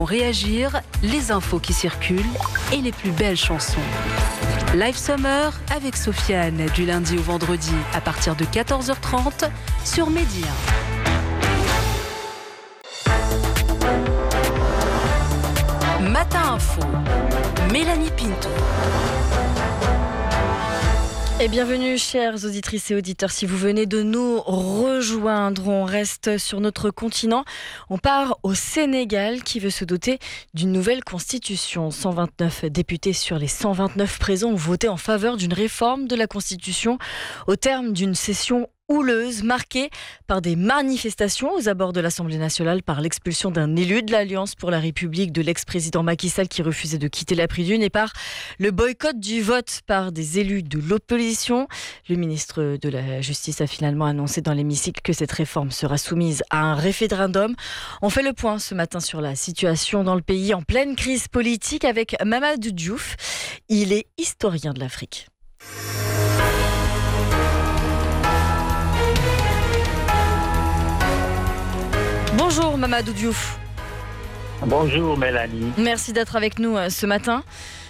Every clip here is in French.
Réagir, les infos qui circulent et les plus belles chansons. Live Summer avec Sofiane du lundi au vendredi à partir de 14h30 sur Média. Matin Info, Mélanie Pinto. Et bienvenue, chères auditrices et auditeurs. Si vous venez de nous rejoindre, on reste sur notre continent. On part au Sénégal qui veut se doter d'une nouvelle constitution. 129 députés sur les 129 présents ont voté en faveur d'une réforme de la constitution au terme d'une session houleuse, marquée par des manifestations aux abords de l'Assemblée nationale, par l'expulsion d'un élu de l'Alliance pour la République de l'ex-président Macky Sall qui refusait de quitter la tribune, et par le boycott du vote par des élus de l'opposition. Le ministre de la Justice a finalement annoncé dans l'hémicycle que cette réforme sera soumise à un référendum. On fait le point ce matin sur la situation dans le pays en pleine crise politique avec Mamadou Diouf. Il est historien de l'Afrique. Bonjour Mamadou Diouf. Bonjour Mélanie. Merci d'être avec nous ce matin.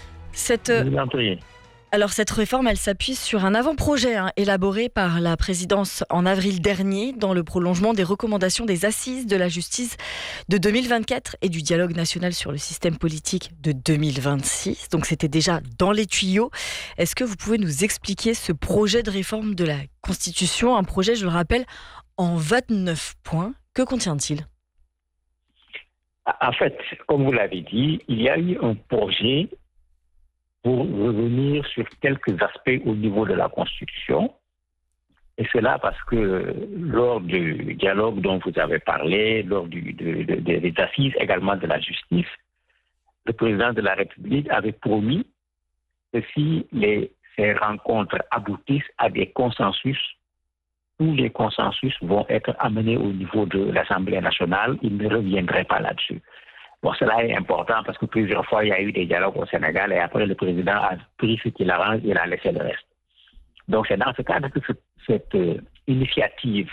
Alors cette réforme, elle s'appuie sur un avant-projet élaboré par la présidence en avril dernier dans le prolongement des recommandations des assises de la justice de 2024 et du dialogue national sur le système politique de 2026. Donc c'était déjà dans les tuyaux. Est-ce que vous pouvez nous expliquer ce projet de réforme de la Constitution, un projet, je le rappelle, en 29 points. Que contient-il ? En fait, comme vous l'avez dit, il y a eu un projet pour revenir sur quelques aspects au niveau de la Constitution. Et cela parce que lors du dialogue dont vous avez parlé, lors des assises également de la justice, le président de la République avait promis que si ces rencontres aboutissent à des consensus, tous les consensus vont être amenés au niveau de l'Assemblée nationale. Il ne reviendrait pas là-dessus. Bon, cela est important parce que plusieurs fois, il y a eu des dialogues au Sénégal et après, le président a pris ce qu'il arrange et il a laissé le reste. Donc, c'est dans ce cadre que cette initiative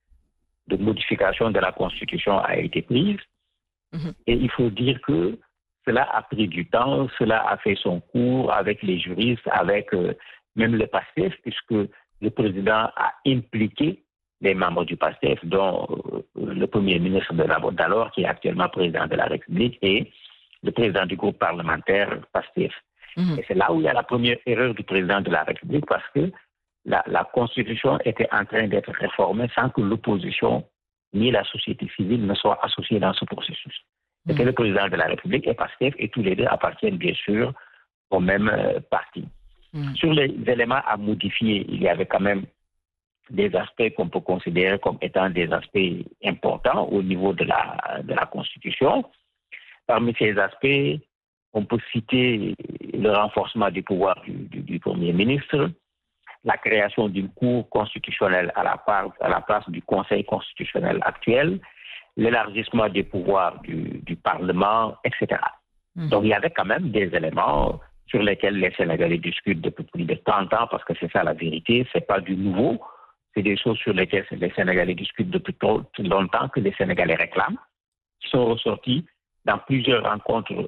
de modification de la Constitution a été prise. Et il faut dire que cela a pris du temps, cela a fait son cours avec les juristes, avec même le PASTEF, puisque le président a impliqué les membres du PASTEF, dont le premier ministre d'alors, qui est actuellement président de la République, et le président du groupe parlementaire PASTEF. Et c'est là où il y a la première erreur du président de la République, parce que la Constitution était en train d'être réformée sans que l'opposition ni la société civile ne soient associés dans ce processus. C'était le président de la République et PASTEF, et tous les deux appartiennent bien sûr au même parti. Sur les éléments à modifier, il y avait quand même des aspects qu'on peut considérer comme étant des aspects importants au niveau de la Constitution. Parmi ces aspects, on peut citer le renforcement du pouvoir du Premier ministre, la création d'une Cour constitutionnelle à la place du Conseil constitutionnel actuel, l'élargissement des pouvoirs du Parlement, etc. Donc il y avait quand même des éléments sur lesquels les Sénégalais discutent depuis plus de 30 ans, parce que c'est ça la vérité, c'est pas du nouveau, c'est des choses sur lesquelles les Sénégalais discutent depuis trop longtemps, que les Sénégalais réclament, qui sont ressortis dans plusieurs rencontres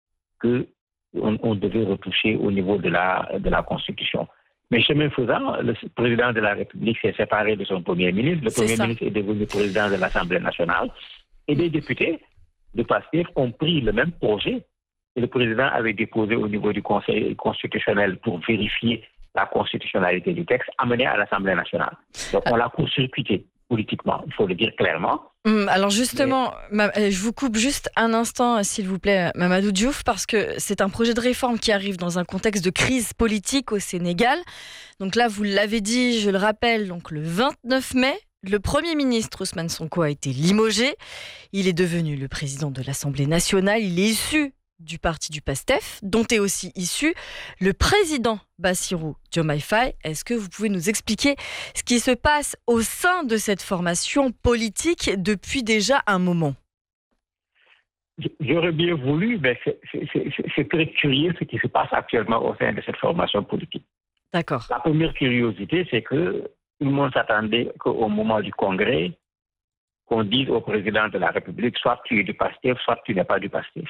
qu'on devait retoucher au niveau de la Constitution. Mais chemin faisant, le président de la République s'est séparé de son Premier ministre, le Premier ministre est devenu président de l'Assemblée nationale, et les députés de PASTEF ont pris le même projet que le président avait déposé au niveau du Conseil constitutionnel pour vérifier la constitutionnalité du texte, amené à l'Assemblée nationale. Donc on l'a court-circuité politiquement, il faut le dire clairement. Alors justement, je vous coupe juste un instant, s'il vous plaît, Mamadou Diouf, parce que c'est un projet de réforme qui arrive dans un contexte de crise politique au Sénégal. Donc là, vous l'avez dit, je le rappelle, donc le 29 mai, le Premier ministre Ousmane Sonko a été limogé. Il est devenu le président de l'Assemblée nationale. Il est issu du parti du PASTEF, dont est aussi issu le président Bassirou Diomaye Faye. Est-ce que vous pouvez nous expliquer ce qui se passe au sein de cette formation politique depuis déjà un moment ? J'aurais bien voulu, mais c'est très curieux ce qui se passe actuellement au sein de cette formation politique. D'accord. La première curiosité, c'est que tout le monde s'attendait qu'au moment du congrès, qu'on dise au président de la République, soit tu es du PASTEF, soit tu n'es pas du PASTEF.